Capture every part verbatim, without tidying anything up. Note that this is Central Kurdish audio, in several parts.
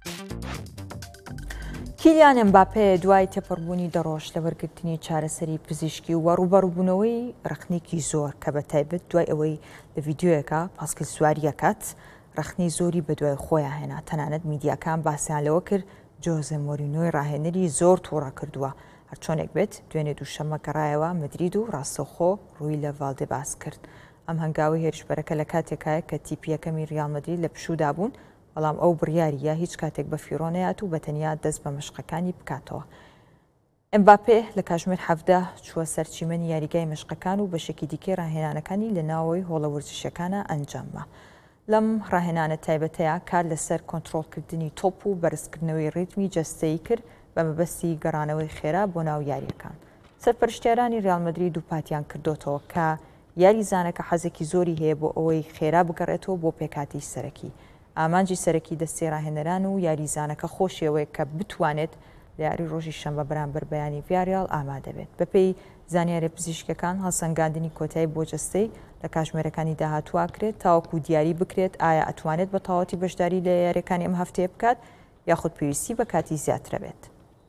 کیلیان ئەمباپێ دوای تێپەڕبوونی دەڕۆژ لە وەرگرتنی چارەسەری پزیشکی و ڕوبەڕووبوونەوەی ڕخنێکی زۆر کە بە تایبەت دوای ئەوەی لە ڤیدیۆیەکە پاسکل سواریەکات ڕخنی زۆری بە دوای خۆیان هێنا. تەنانەت میدیاکان باسییان لەوە کرد جۆزێ مۆرینۆی ڕاهێنەری زۆر تووڕە کردووە. هەرچۆنێک بێت دوێنێ دووشەممە گەڕایەوە مدرید و ڕاستەوخۆ ڕووی لە ڤالدێباس کرد. ئەم هەنگاوی هێرشبەرەکە لە کاتێکایە کە تیپی یەکەمی ریال مەدرید لە پشوودا بوون، بەڵام ئەو بڕیاریە هیچ کاتێک بە فیرۆنەیات و بەتەنیا دەست بە مشقەکانی بکاتەوە. ئەمباپێ لە کاتژمێر حەڤدە چووە سەرچیمەنی یاریگای مشقەکان و بەشێکی دیکەی ڕاهێنانەکانی لە ناوەوەی هۆڵە ورزشەکانە ئەنجامە. لەم ڕاهێنانە تایبەتەیە کار لەسەر کۆنتڕۆڵکردنی تۆپ و بەرزکردنەوەی ڕیتمی جەستەیی کرد بە مەبەستی گەڕانەوەی خێرا بۆ ناو یاریەکان. سەرپەرشتیارانی ریال مەدرید و پاتیان کردوتەوە کە یاریزانەکە حەزێکی زۆری هەیە بۆ ئەوەی خێرا بگەڕێتەوە بۆ پێکاتی سەرەکی. ئامانجی سەرەکی دەستی ڕاهێنەران و یاریزانەکە خۆشیەوەی کە بتوانێت لە یاری ڕۆژی شەمبە بەرامبەر بەیانی ڤیاریال ئامادە بێت. بەپێی زانیارە پزیشکەکان هەڵسەنگاندنی کۆتایی بۆ جەستەی لە کاتژمێرەکانی داهاتووا کرێت تاوەکو دیاری بکرێت ئایا ئەتوانێت بە تەواوەتی بەشداری لە یاریەکانی ئەم هەفتەیە بکات یاخود پێویستی بە کاتی زیاترە بێت.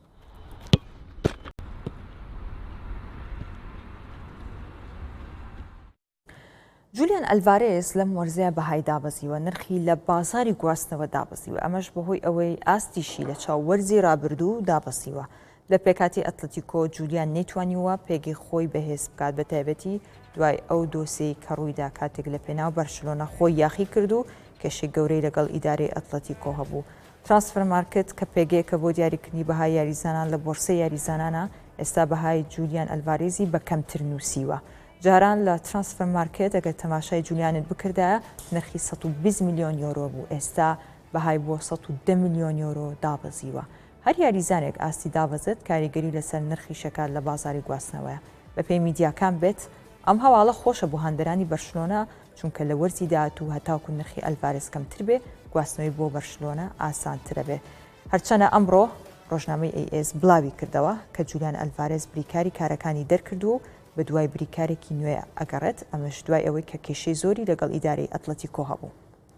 جولیان ئەلڤارێز لەم وەرزەیە بەهای دابەزیوە، نرخی لە بازاری گواستنەوە دابەزیوە. ئەمەش بەهۆی ئەوەی ئاستیشی لە چاو وەرزی ڕابردوو دابەزیوە. لە پێکاتی ئەتلەتیکۆ جولیان نەیتوانیوە پێگەی خۆی بەهێز بکات، بە تایبەتی دوای ئەو دۆسەی کە ڕوویدا کاتێک لە پێناو بەرشلۆنە خۆی یاخی کرد و کێشەی گەورەی لەگەڵ ئیدارەی ئەتلەتیکۆ هەبوو. ترانسفەر مارکت کە پێگەیەکە بۆ دیاریکردنی بەهای یاریزانان لە بۆرسەی یاریزانانە ئێستا بەهای جولیان ئەلڤارێزی بە کەمتر نووسیوە. جاران لە ترانسفەر مارکێت ئەگەر تەماشای جولیانت بکردایە نرخی سەد و بیست میلیۆن یۆرۆ بوو، ئێستا بەهای بۆ سەد و دە میلیۆن یۆرۆ دابەزیوە. هەر یاریزانێک ئاستی دابەزێت کاریگەری لەسەر نرخی شەکات لە بازاری گواستنەوەیە. بە پێی میدیاکان بێت ئەم هەواڵە خۆشە بۆ هەندەرانی بەرشلۆنە، چونکە لە وەرزی داهاتوو هەتاوکو نرخی ئەلڤارێز کەمتر بێ گواستنەوەی بۆ بەرشلۆنە ئاسانترە بێ. هەرچەنە ئەمڕۆ ڕۆژنامەی ئێ ئێس بڵاوی کردەوە کە جولیان ئەلڤارێز بریکاری کارەکانی دەرکردو بە دوای بریکارێکی نوێ ئەگەڕێت، ئەمەش دوای ئەوەی کە کێشەی زۆری لەگەڵ ئیدارەی ئەتلەتیکۆ هەبوو.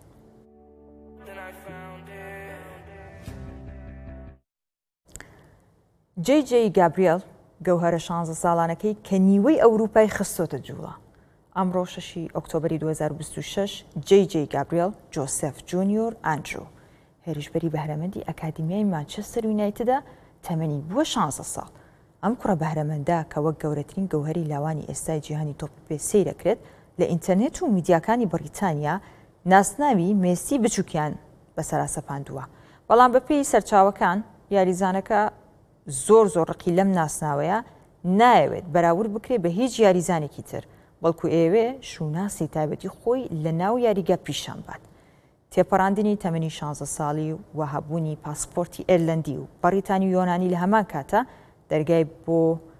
جێی جێی گابریێل گەوهرە شانزە ساڵانەکەی کە نیوەی ئەوروپای خستۆتە جوڵە. ئەمڕۆ شەشی ئۆکتۆبەری دوو هەزار و بیست و شەش جێی جێی گابریێل جۆسێف جونیۆر ئاندرو هێرشبەری بەهرەمەندی ئەکادیمیای مانچەستەر یونایتدە تەمەنی بووە شانزە ساڵ. ئەم کوڕە بەهرەمەندە کە وەک گەورەترین گەوهەری لاوانی ئێستای جیهانی تۆپ پێ سەیرەکرێت لە ئینتەرنێت و میدیاکانی بەریتانیا ناسناوی مێسی بچووکیان بەسەراسەپاندووە. بەڵام بەپێی سەرچاوەکان یاریزانەکە زۆر زۆر ڕقی لەم ناسناوەیە نایەوێت بەراورد بکرێت بە هیچ یاریزانێکی تر، بەڵکو ئێوێ شووناسی تایبەتی خۆی لە ناو یاریگە پیشان بات. تێپەڕاندنی تەمەنی شانزە ساڵی و هەبوونی پاسپۆرتی ئێرلەندی و بەریتانی و یۆنانی لە هەمان کاتە دەرگای بۆ